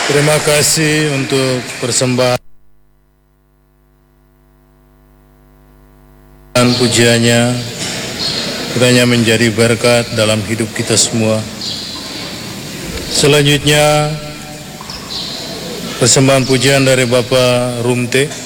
Terima kasih untuk persembahan pujiannya. Kiranya menjadi berkat dalam hidup kita semua. Selanjutnya persembahan pujian dari Bapak Rumte.